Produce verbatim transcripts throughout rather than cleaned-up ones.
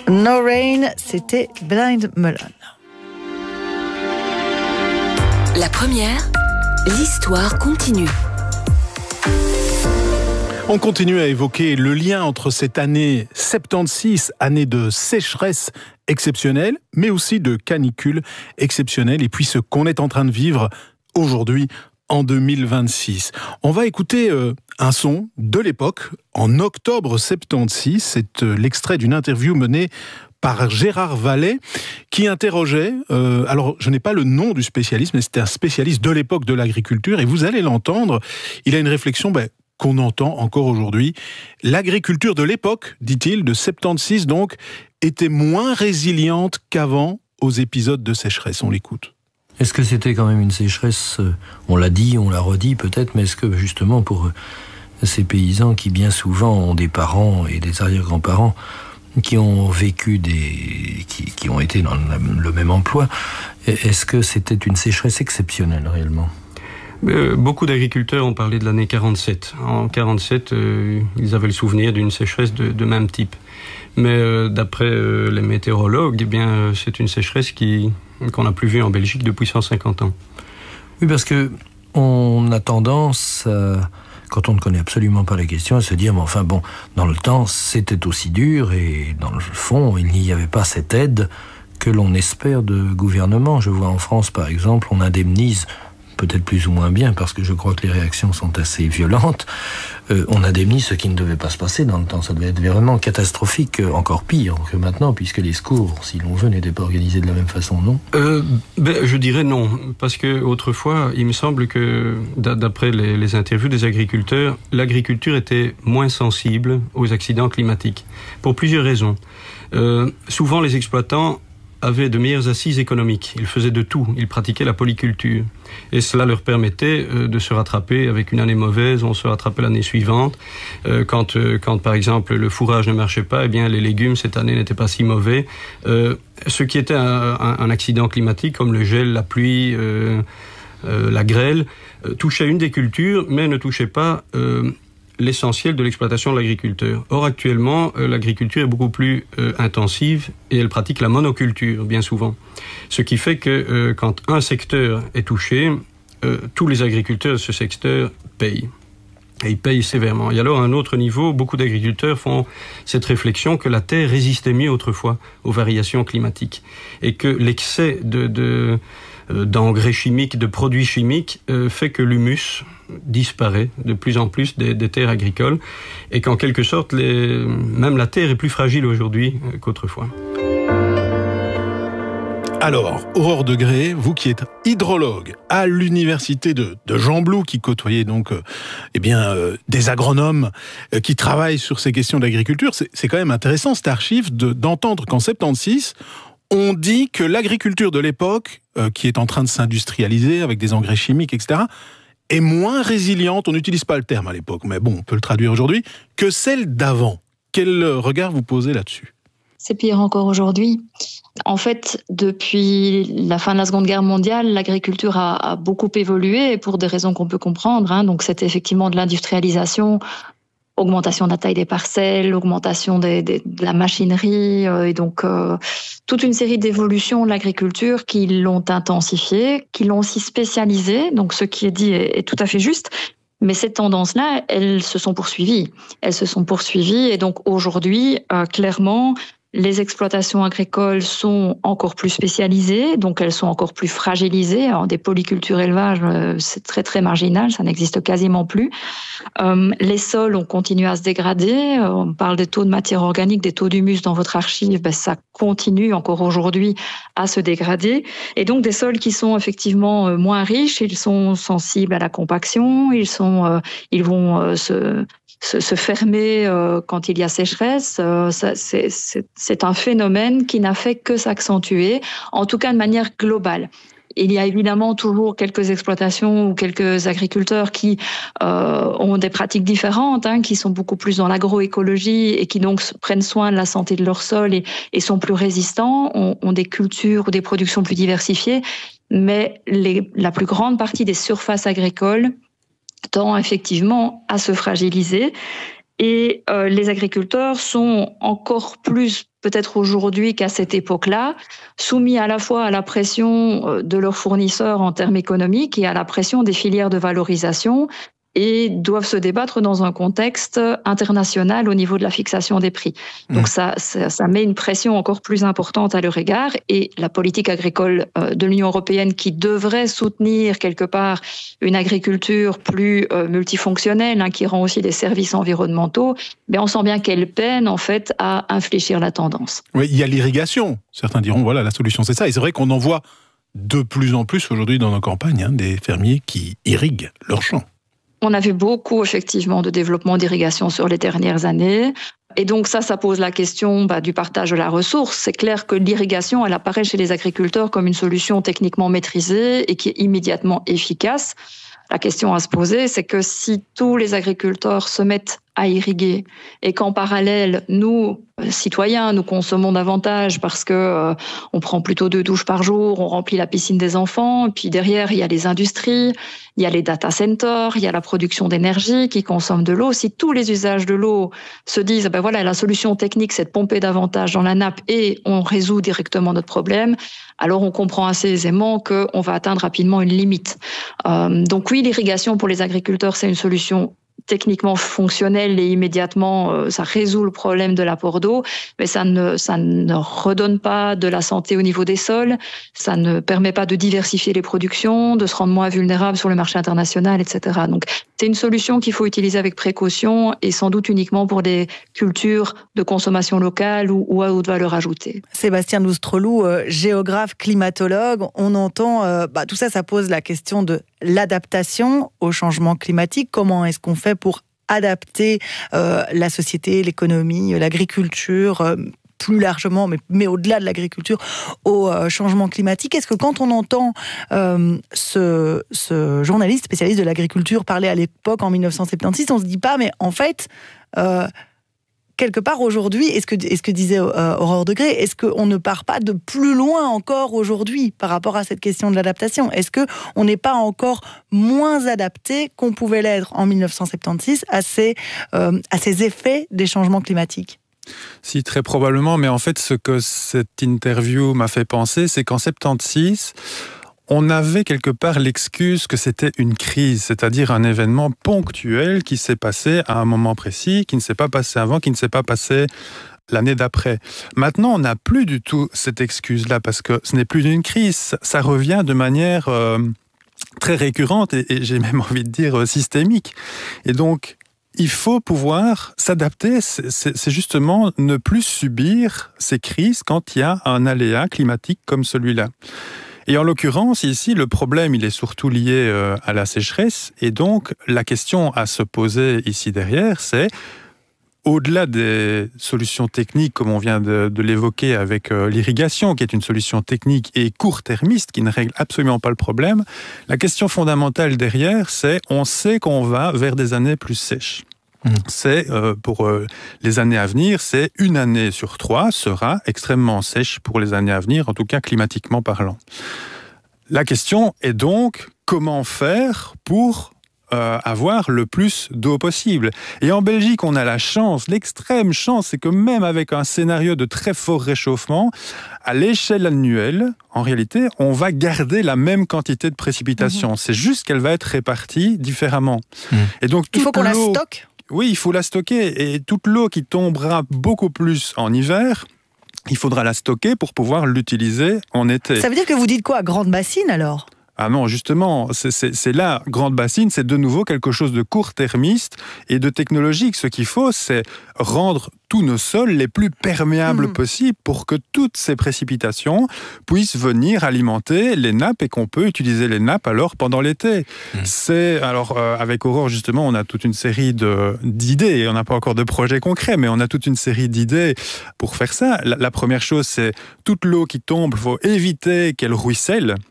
No Rain, c'était Blind Melon. La première, l'histoire continue. On continue à évoquer le lien entre cette année soixante-seize, année de sécheresse exceptionnelle, mais aussi de canicule exceptionnelle, et puis ce qu'on est en train de vivre aujourd'hui en deux mille vingt-six. On va écouter euh, un son de l'époque, en octobre soixante-seize, c'est euh, l'extrait d'une interview menée par Gérard Vallet, qui interrogeait, euh, alors je n'ai pas le nom du spécialiste, mais c'était un spécialiste de l'époque de l'agriculture, et vous allez l'entendre, il a une réflexion ben, qu'on entend encore aujourd'hui. L'agriculture de l'époque, dit-il, de soixante-seize donc, était moins résiliente qu'avant aux épisodes de sécheresse. On l'écoute. Est-ce que c'était quand même une sécheresse, on l'a dit, on l'a redit peut-être, mais est-ce que justement pour ces paysans qui bien souvent ont des parents et des arrière-grands-parents qui ont vécu des, qui, qui ont été dans le même emploi, est-ce que c'était une sécheresse exceptionnelle réellement ? Euh, beaucoup d'agriculteurs ont parlé de l'année quarante-sept. En quarante-sept, euh, ils avaient le souvenir d'une sécheresse de, de même type. Mais euh, d'après euh, les météorologues, eh bien, euh, c'est une sécheresse qui, qu'on n'a plus vue en Belgique depuis cent cinquante ans. Oui, parce que on a tendance, à, quand on ne connaît absolument pas la question, à se dire, mais enfin bon, dans le temps, c'était aussi dur et dans le fond, il n'y avait pas cette aide que l'on espère de gouvernement. Je vois en France, par exemple, on indemnise peut-être plus ou moins bien, parce que je crois que les réactions sont assez violentes, euh, on indemnise ce qui ne devait pas se passer dans le temps. Ça devait être vraiment catastrophique, euh, encore pire que maintenant, puisque les secours, si l'on veut, n'étaient pas organisés de la même façon, non ? euh, ben, Je dirais non, parce que autrefois, il me semble que, d'après les, les interviews des agriculteurs, l'agriculture était moins sensible aux accidents climatiques, pour plusieurs raisons. Euh, souvent, les exploitants avaient de meilleures assises économiques. Ils faisaient de tout. Ils pratiquaient la polyculture. Et cela leur permettait euh, de se rattraper. Avec une année mauvaise, on se rattrapait l'année suivante. Euh, quand, euh, quand, par exemple, le fourrage ne marchait pas, eh bien, les légumes, cette année, n'étaient pas si mauvais. Euh, ce qui était un, un, un accident climatique, comme le gel, la pluie, euh, euh, la grêle, euh, touchait une des cultures, mais ne touchait pas Euh, l'essentiel de l'exploitation de l'agriculteur. Or, actuellement, euh, l'agriculture est beaucoup plus euh, intensive et elle pratique la monoculture, bien souvent. Ce qui fait que euh, quand un secteur est touché, euh, tous les agriculteurs de ce secteur payent. Et ils payent sévèrement. Et alors, à un autre niveau, beaucoup d'agriculteurs font cette réflexion que la terre résistait mieux autrefois aux variations climatiques. Et que l'excès de... de d'engrais chimiques, de produits chimiques, euh, fait que l'humus disparaît de plus en plus des, des terres agricoles et qu'en quelque sorte, les, même la terre est plus fragile aujourd'hui euh, qu'autrefois. Alors, Aurore Degré, vous qui êtes hydrologue à l'université de, de Gembloux, qui côtoyez donc euh, eh bien, euh, des agronomes euh, qui travaillent sur ces questions d'agriculture, c'est, c'est quand même intéressant cette archive de, d'entendre qu'en soixante-seize, on dit que l'agriculture de l'époque, euh, qui est en train de s'industrialiser avec des engrais chimiques, et cetera, est moins résiliente, on n'utilise pas le terme à l'époque, mais bon, on peut le traduire aujourd'hui, que celle d'avant. Quel regard vous posez là-dessus ? C'est pire encore aujourd'hui. En fait, depuis la fin de la Seconde Guerre mondiale, l'agriculture a, a beaucoup évolué pour des raisons qu'on peut comprendre. Hein. Donc, c'était effectivement de l'industrialisation, augmentation de la taille des parcelles, augmentation des, des, de la machinerie, euh, et donc euh, toute une série d'évolutions de l'agriculture qui l'ont intensifiée, qui l'ont aussi spécialisée. Donc ce qui est dit est, est tout à fait juste. Mais ces tendances-là, elles se sont poursuivies. Elles se sont poursuivies et donc aujourd'hui, euh, clairement, les exploitations agricoles sont encore plus spécialisées, donc elles sont encore plus fragilisées. Alors, des polycultures élevages, c'est très très marginal, ça n'existe quasiment plus. Euh, les sols ont continué à se dégrader. On parle des taux de matière organique, des taux d'humus dans votre archive, ben, ça continue encore aujourd'hui à se dégrader. Et donc des sols qui sont effectivement moins riches, ils sont sensibles à la compaction, ils sont, euh, ils vont euh, se Se, se fermer euh, quand il y a sécheresse, euh, ça, c'est, c'est, c'est un phénomène qui n'a fait que s'accentuer, en tout cas de manière globale. Il y a évidemment toujours quelques exploitations ou quelques agriculteurs qui euh, ont des pratiques différentes, hein, qui sont beaucoup plus dans l'agroécologie et qui donc prennent soin de la santé de leur sol et, et sont plus résistants, ont, ont des cultures ou des productions plus diversifiées, mais les, la plus grande partie des surfaces agricoles tend effectivement à se fragiliser. Et euh, les agriculteurs sont encore plus, peut-être aujourd'hui qu'à cette époque-là, soumis à la fois à la pression de leurs fournisseurs en termes économiques et à la pression des filières de valorisation, et doivent se débattre dans un contexte international au niveau de la fixation des prix. Donc mmh. ça, ça, ça met une pression encore plus importante à leur égard, et la politique agricole de l'Union européenne, qui devrait soutenir quelque part une agriculture plus euh, multifonctionnelle, hein, qui rend aussi des services environnementaux, mais on sent bien qu'elle peine en fait à infléchir la tendance. Oui, il y a l'irrigation. Certains diront voilà, la solution c'est ça, et c'est vrai qu'on en voit de plus en plus aujourd'hui dans nos campagnes, hein, des fermiers qui irriguent leurs champs. On a vu beaucoup, effectivement, de développement d'irrigation sur les dernières années. Et donc ça, ça pose la question bah, du partage de la ressource. C'est clair que l'irrigation, elle apparaît chez les agriculteurs comme une solution techniquement maîtrisée et qui est immédiatement efficace. La question à se poser, c'est que si tous les agriculteurs se mettent à irriguer et qu'en parallèle, nous, citoyens, nous consommons davantage parce que euh, on prend plutôt deux douches par jour, on remplit la piscine des enfants, et puis derrière, il y a les industries, il y a les data centers, il y a la production d'énergie qui consomme de l'eau. Si tous les usages de l'eau se disent, ben voilà, la solution technique, c'est de pomper davantage dans la nappe et on résout directement notre problème, alors on comprend assez aisément qu'on va atteindre rapidement une limite. Euh, donc oui, l'irrigation pour les agriculteurs, c'est une solution techniquement fonctionnel et immédiatement, euh, ça résout le problème de l'apport d'eau, mais ça ne, ça ne redonne pas de la santé au niveau des sols, ça ne permet pas de diversifier les productions, de se rendre moins vulnérable sur le marché international, et cetera. Donc, c'est une solution qu'il faut utiliser avec précaution et sans doute uniquement pour des cultures de consommation locale ou, ou à haute valeur ajoutée. Sébastien Doustrelou, euh, géographe, climatologue, on entend, euh, bah, tout ça, ça pose la question de l'adaptation au changement climatique. Comment est-ce qu'on fait pour adapter euh, la société, l'économie, l'agriculture, euh, plus largement, mais, mais au-delà de l'agriculture, au euh, changement climatique? Est-ce que quand on entend euh, ce, ce journaliste spécialiste de l'agriculture parler à l'époque, en dix-neuf cent soixante-seize, on ne se dit pas, mais en fait, euh, quelque part aujourd'hui, est-ce que, est-ce que disait euh, Aurore Degré, est-ce qu'on ne part pas de plus loin encore aujourd'hui par rapport à cette question de l'adaptation? Est-ce qu'on n'est pas encore moins adapté qu'on pouvait l'être en dix-neuf cent soixante-seize à ces, euh, à ces effets des changements climatiques? Si, très probablement, mais en fait, ce que cette interview m'a fait penser, c'est qu'en soixante-seize, on avait quelque part l'excuse que c'était une crise, c'est-à-dire un événement ponctuel qui s'est passé à un moment précis, qui ne s'est pas passé avant, qui ne s'est pas passé l'année d'après. Maintenant, on n'a plus du tout cette excuse-là, parce que ce n'est plus une crise, ça revient de manière euh, très récurrente et, et j'ai même envie de dire euh, systémique. Et donc, il faut pouvoir s'adapter, c'est, c'est, c'est justement ne plus subir ces crises quand il y a un aléa climatique comme celui-là. Et en l'occurrence, ici, le problème, il est surtout lié euh, à la sécheresse. Et donc, la question à se poser ici derrière, c'est, au-delà des solutions techniques, comme on vient de, de l'évoquer avec euh, l'irrigation, qui est une solution technique et court-termiste, qui ne règle absolument pas le problème, la question fondamentale derrière, c'est, on sait qu'on va vers des années plus sèches. Mmh. C'est, euh, pour euh, les années à venir, c'est une année sur trois sera extrêmement sèche pour les années à venir, en tout cas climatiquement parlant. La question est donc, comment faire pour euh, avoir le plus d'eau possible? Et en Belgique, on a la chance, l'extrême chance, c'est que même avec un scénario de très fort réchauffement, à l'échelle annuelle, en réalité, on va garder la même quantité de précipitations. Mmh. C'est juste qu'elle va être répartie différemment. Mmh. Et donc, il faut qu'on la stocke? Oui, il faut la stocker. Et toute l'eau qui tombera beaucoup plus en hiver, il faudra la stocker pour pouvoir l'utiliser en été. Ça veut dire que vous dites quoi, grande bassine alors ? Ah non, justement, c'est, c'est, c'est là, grande bassine, c'est de nouveau quelque chose de court-termiste et de technologique. Ce qu'il faut, c'est rendre tous nos sols les plus perméables mmh. possibles pour que toutes ces précipitations puissent venir alimenter les nappes et qu'on peut utiliser les nappes alors pendant l'été. Mmh. C'est, alors, euh, avec Aurore, justement, on a toute une série de, d'idées. On n'a pas encore de projet concret, mais on a toute une série d'idées pour faire ça. La, la première chose, c'est toute l'eau qui tombe, il faut éviter qu'elle ruisselle.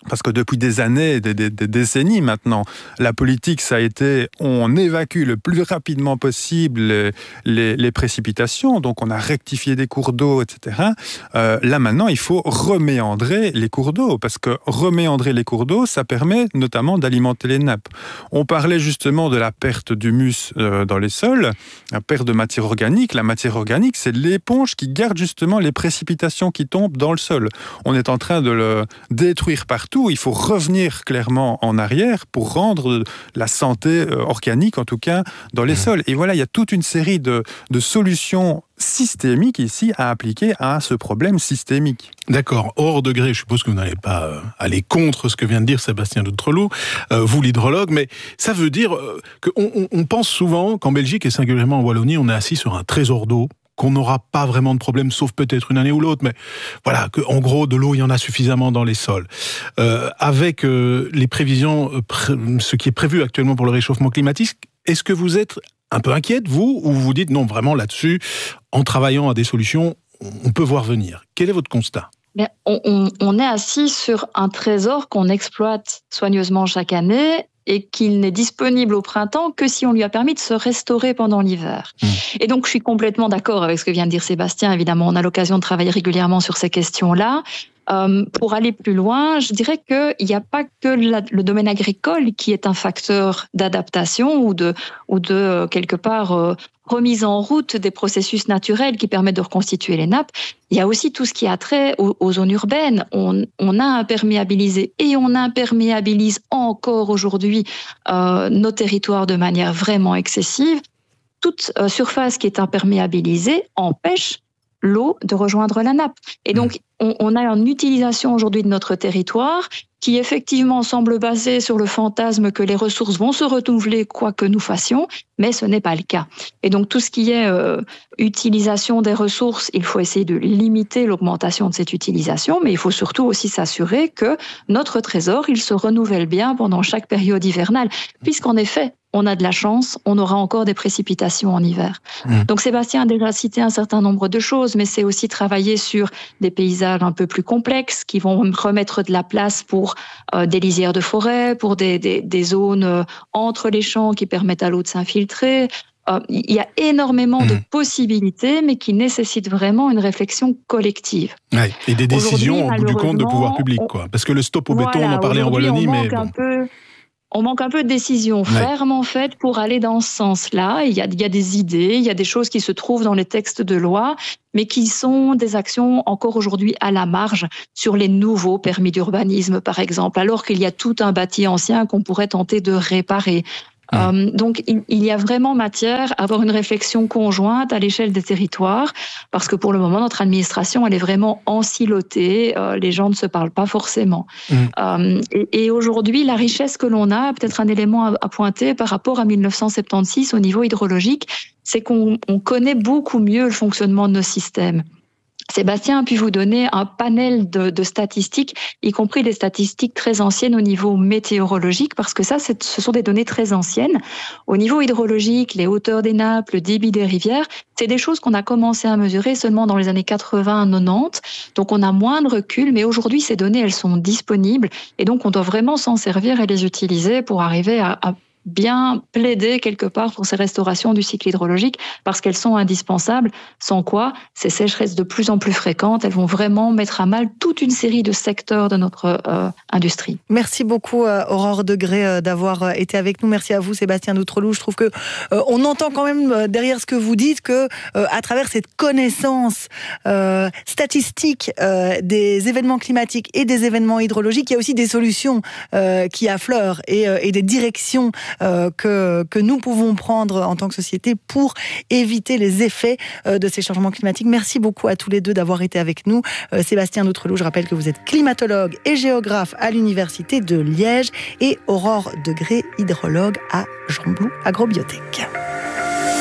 Parce que depuis des années, des, des, des décennies maintenant, la politique, ça a été, on évacue le plus rapidement possible les, les, les précipitations, donc on a rectifié des cours d'eau, et cetera. Euh, là maintenant, il faut reméandrer les cours d'eau, parce que reméandrer les cours d'eau, ça permet notamment d'alimenter les nappes. On parlait justement de la perte d'humus euh, dans les sols, la perte de matière organique. La matière organique, c'est l'éponge qui garde justement les précipitations qui tombent dans le sol. On est en train de le détruire partout. Il faut revenir clairement en arrière pour rendre la santé organique, en tout cas, dans les sols. Et voilà, il y a toute une série de, de solutions systémiques ici à appliquer à ce problème systémique. D'accord. Hors degré, je suppose que vous n'allez pas euh, aller contre ce que vient de dire Sébastien Doutreloup, euh, vous l'hydrologue, mais ça veut dire euh, qu'on on, on pense souvent qu'en Belgique et singulièrement en Wallonie, on est assis sur un trésor d'eau, qu'on n'aura pas vraiment de problème, sauf peut-être une année ou l'autre, mais voilà, qu'en gros, de l'eau, il y en a suffisamment dans les sols. Euh, avec euh, les prévisions, euh, pré- ce qui est prévu actuellement pour le réchauffement climatique, est-ce que vous êtes un peu inquiète, vous, ou vous vous dites non, vraiment là-dessus, en travaillant à des solutions, on peut voir venir? Quel est votre constat? Mais on, on, on est assis sur un trésor qu'on exploite soigneusement chaque année et qu'il n'est disponible au printemps que si on lui a permis de se restaurer pendant l'hiver. Mmh. Et donc, je suis complètement d'accord avec ce que vient de dire Sébastien. Évidemment, on a l'occasion de travailler régulièrement sur ces questions-là. Euh, pour aller plus loin, je dirais qu'il n'y a pas que la, le domaine agricole qui est un facteur d'adaptation ou de, ou de quelque part, euh, remise en route des processus naturels qui permettent de reconstituer les nappes. Il y a aussi tout ce qui a trait aux, aux zones urbaines. On, on a imperméabilisé et on imperméabilise encore aujourd'hui euh, nos territoires de manière vraiment excessive. Toute euh, surface qui est imperméabilisée empêche l'eau de rejoindre la nappe. Et donc, on, on a une utilisation aujourd'hui de notre territoire qui effectivement semble basée sur le fantasme que les ressources vont se renouveler quoi que nous fassions, mais ce n'est pas le cas. Et donc, tout ce qui est euh, utilisation des ressources, il faut essayer de limiter l'augmentation de cette utilisation, mais il faut surtout aussi s'assurer que notre trésor, il se renouvelle bien pendant chaque période hivernale, puisqu'en effet, on a de la chance, on aura encore des précipitations en hiver. Mmh. Donc Sébastien a déjà cité un certain nombre de choses, mais c'est aussi travailler sur des paysages un peu plus complexes qui vont remettre de la place pour euh, des lisières de forêt, pour des, des, des zones euh, entre les champs qui permettent à l'eau de s'infiltrer. Euh, il y a énormément mmh. de possibilités, mais qui nécessitent vraiment une réflexion collective. Ouais, et des décisions au bout du compte de pouvoir public, quoi. Parce que le stop au béton, voilà, on en parlait en Wallonie, mais bon. Peu... On manque un peu de décisions ouais. fermes faites pour aller dans ce sens-là. Il y a, il y a des idées, il y a des choses qui se trouvent dans les textes de loi, mais qui sont des actions encore aujourd'hui à la marge sur les nouveaux permis d'urbanisme, par exemple, alors qu'il y a tout un bâti ancien qu'on pourrait tenter de réparer. Mmh. Euh, donc, il, il y a vraiment matière à avoir une réflexion conjointe à l'échelle des territoires, parce que pour le moment, notre administration, elle est vraiment ensilotée. Euh, les gens ne se parlent pas forcément. Mmh. Euh, et, et aujourd'hui, la richesse que l'on a, peut-être un élément à, à pointer par rapport à dix-neuf cent soixante-seize au niveau hydrologique, c'est qu'on on connaît beaucoup mieux le fonctionnement de nos systèmes. Sébastien a pu vous donner un panel de, de statistiques, y compris des statistiques très anciennes au niveau météorologique, parce que ça, c'est, ce sont des données très anciennes. Au niveau hydrologique, les hauteurs des nappes, le débit des rivières, c'est des choses qu'on a commencé à mesurer seulement dans les années quatre-vingts quatre-vingt-dix. Donc, on a moins de recul, mais aujourd'hui, ces données, elles sont disponibles. Et donc, on doit vraiment s'en servir et les utiliser pour arriver à, à bien plaider quelque part pour ces restaurations du cycle hydrologique, parce qu'elles sont indispensables, sans quoi ces sécheresses de plus en plus fréquentes, elles vont vraiment mettre à mal toute une série de secteurs de notre euh, industrie. Merci beaucoup euh, Aurore Degré euh, d'avoir euh, été avec nous. Merci à vous Sébastien Doutreloup. Je trouve que euh, on entend quand même euh, derrière ce que vous dites que euh, à travers cette connaissance euh, statistique euh, des événements climatiques et des événements hydrologiques, il y a aussi des solutions euh, qui affleurent et, euh, et des directions Euh, que, que nous pouvons prendre en tant que société pour éviter les effets euh, de ces changements climatiques. Merci beaucoup à tous les deux d'avoir été avec nous. Euh, Sébastien Doutreloup, je rappelle que vous êtes climatologue et géographe à l'Université de Liège et Aurore Degré, hydrologue à Jean Blou Agrobiotech.